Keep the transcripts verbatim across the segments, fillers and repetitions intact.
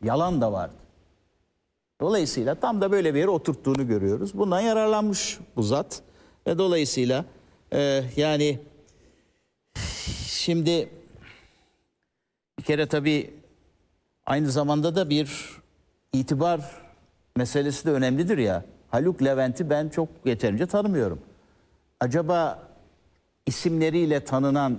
Yalan da vardı. Dolayısıyla tam da böyle bir yere oturttuğunu görüyoruz. Bundan yararlanmış bu zat. Ve dolayısıyla e, yani şimdi bir kere tabii aynı zamanda da bir itibar meselesi de önemlidir ya. Haluk Levent'i ben çok yeterince tanımıyorum. Acaba isimleriyle tanınan,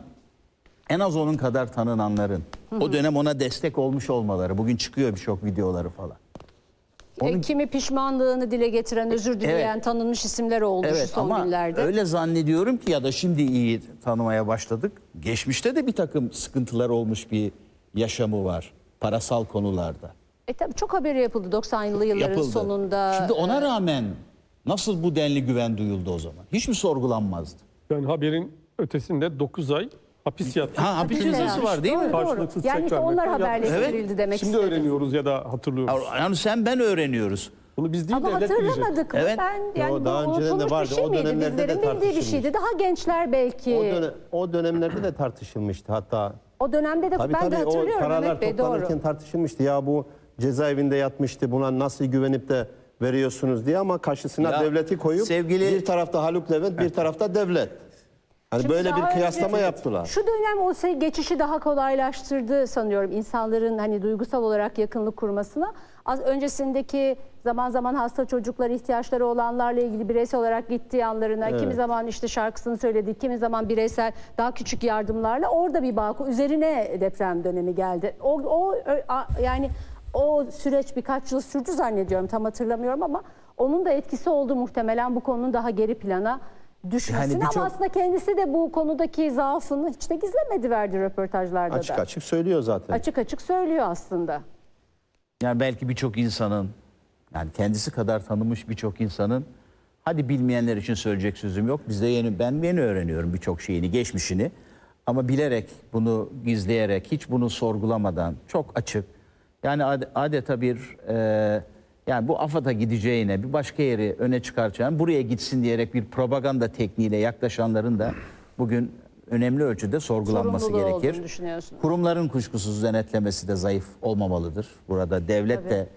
en az onun kadar tanınanların hı hı. o dönem ona destek olmuş olmaları, bugün çıkıyor birçok videoları falan. Onun... Kimi pişmanlığını dile getiren, özür dileyen evet. tanınmış isimler oldu evet, şu son ama günlerde. Öyle zannediyorum ki ya da şimdi iyi tanımaya başladık. Geçmişte de bir takım sıkıntılar olmuş bir yaşamı var parasal konularda. E tabii çok haberi yapıldı doksanlı yılların yapıldı. sonunda. Şimdi ona rağmen nasıl bu denli güven duyuldu o zaman? Hiç mi sorgulanmazdı? Yani haberin ötesinde dokuz ay hapis yattı. Ha, hapis cezası var değil mi? Doğru, Karşılıksız yani işte onlar haberleştirildi evet. demek Şimdi istedim. öğreniyoruz ya da hatırlıyoruz. Yani sen ben öğreniyoruz. Bunu biz değil ama devlet hatırlamadık mı? Evet. Ben, yani Yo, daha önceden de vardı. Bir şey o dönemlerde de bildiği bir şeydi. Daha gençler belki. O, dönem, o dönemlerde de tartışılmıştı hatta. O dönemde de tabii, ben tabii, de hatırlıyorum. O kararlar Mehmet Bey, toplanırken doğru. tartışılmıştı. Ya bu cezaevinde yatmıştı. Buna nasıl güvenip de veriyorsunuz diye ama karşısına ya, devleti koyup sevgili... bir tarafta Haluk Levent, bir tarafta devlet. Hani Şimdi böyle bir kıyaslama önce, yaptılar. Şu dönem o geçişi daha kolaylaştırdı sanıyorum insanların hani duygusal olarak yakınlık kurmasına. Az öncesindeki zaman zaman hasta çocuklar, ihtiyaçları olanlarla ilgili bireysel olarak gittiği anlarına, evet. kimi zaman işte şarkısını söyledi, kimi zaman bireysel daha küçük yardımlarla orada bir bağ, üzerine deprem dönemi geldi. O, o yani o süreç birkaç yıl sürdü zannediyorum, tam hatırlamıyorum ama onun da etkisi oldu muhtemelen bu konunun daha geri plana düşmesine yani ama çok... aslında kendisi de bu konudaki zaafını hiç de gizlemedi, verdi röportajlarda açık da. Açık açık söylüyor zaten. Açık açık söylüyor aslında. Yani belki birçok insanın, yani kendisi kadar tanımış birçok insanın, hadi bilmeyenler için söyleyecek sözüm yok. Biz de yeni, ben yeni öğreniyorum birçok şeyini, geçmişini. Ama bilerek, bunu gizleyerek, hiç bunu sorgulamadan, çok açık. Yani adeta bir... E, Yani bu AFAD'a gideceğine bir başka yeri öne çıkaracağını, buraya gitsin diyerek bir propaganda tekniğiyle yaklaşanların da bugün önemli ölçüde sorgulanması sorumluluğu gerekir. Kurumların kuşkusuz denetlemesi de zayıf olmamalıdır. Burada devlet Tabii. de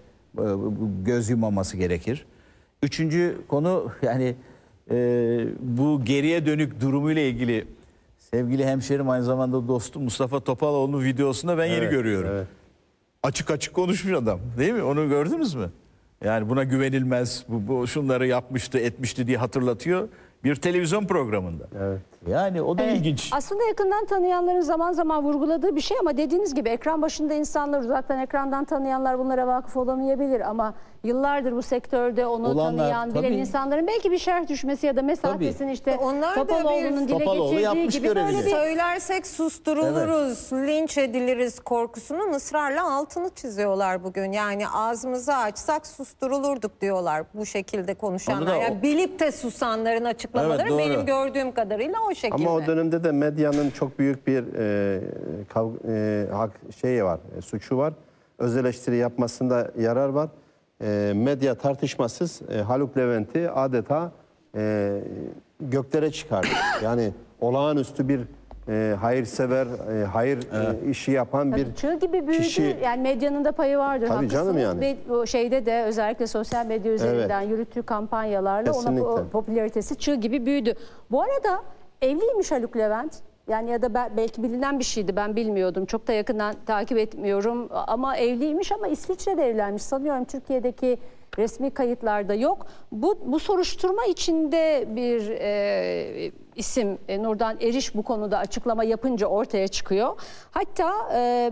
göz yummaması gerekir. Üçüncü konu yani e, bu geriye dönük durumuyla ilgili sevgili hemşerim, aynı zamanda dostum Mustafa Topaloğlu'nun videosunda ben evet, yeni görüyorum. Evet. Açık açık konuşmuş adam değil mi? Onu gördünüz mü? Yani buna güvenilmez, bu, bu şunları yapmıştı, etmişti diye hatırlatıyor bir televizyon programında. Evet. Yani o da evet. ilginç. Aslında yakından tanıyanların zaman zaman vurguladığı bir şey ama dediğiniz gibi ekran başında insanlar, uzaktan ekrandan tanıyanlar bunlara vakıf olamayabilir ama yıllardır bu sektörde onu Olanlar, tanıyan, bilen tabii. insanların belki bir şerh düşmesi ya da mesafesini işte Topaloğlu'nun dile Topaloğlu getirdiği gibi böyle bir... Söylersek susturuluruz, evet. linç ediliriz korkusunun ısrarla altını çiziyorlar bugün. Yani ağzımızı açsak susturulurduk diyorlar bu şekilde konuşanlar. Yani o... bilip de susanların açıklamaları evet, benim gördüğüm kadarıyla o şekilde. Ama o dönemde de medyanın çok büyük bir e, kav, e, hak şeyi var, e, suçu var. Öz eleştiri yapmasında yarar var. E, medya tartışmasız e, Haluk Levent'i adeta e, göklere çıkardı. Yani olağanüstü bir e, hayırsever, e, hayır evet. e, işi yapan Tabii bir çığ gibi büyüdü. kişi. Yani medyanın da payı vardır. Tabii canım yani. O şeyde de özellikle sosyal medya üzerinden evet. yürüttüğü kampanyalarla Kesinlikle. ona o popülaritesi çığ gibi büyüdü. Bu arada evliymiş Haluk Levent. Yani ya da belki bilinen bir şeydi, ben bilmiyordum. Çok da yakından takip etmiyorum ama evliymiş ama İsviçre'de evlenmiş. Sanıyorum Türkiye'deki resmi kayıtlarda yok. Bu, bu soruşturma içinde bir e, isim e, Nurdan Eriş bu konuda açıklama yapınca ortaya çıkıyor. Hatta e,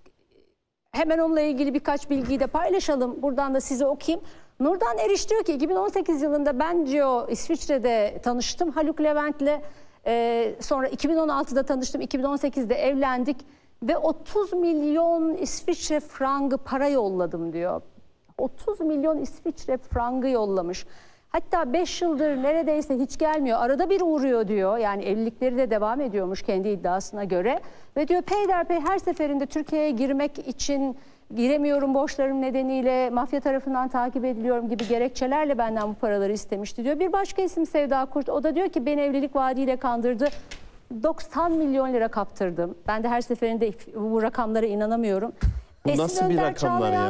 hemen onunla ilgili birkaç bilgiyi de paylaşalım. Buradan da size okuyayım. Nurdan Eriş diyor ki iki bin on sekiz yılında ben diyor İsviçre'de tanıştım Haluk Levent'le. Ee, sonra iki bin on altıda tanıştım, iki bin on sekizde evlendik ve otuz milyon İsviçre frangı para yolladım diyor. otuz milyon İsviçre frangı yollamış. Hatta beş yıldır neredeyse hiç gelmiyor. Arada bir uğruyor diyor. Yani evlilikleri de devam ediyormuş kendi iddiasına göre. Ve diyor peyderpey her seferinde Türkiye'ye girmek için giremiyorum borçlarım nedeniyle, mafya tarafından takip ediliyorum gibi gerekçelerle benden bu paraları istemişti diyor. Bir başka isim Sevda Kurt, o da diyor ki beni evlilik vaadiyle kandırdı. doksan milyon lira kaptırdım. Ben de her seferinde bu rakamlara inanamıyorum. Bu nasıl bir rakamlar ya?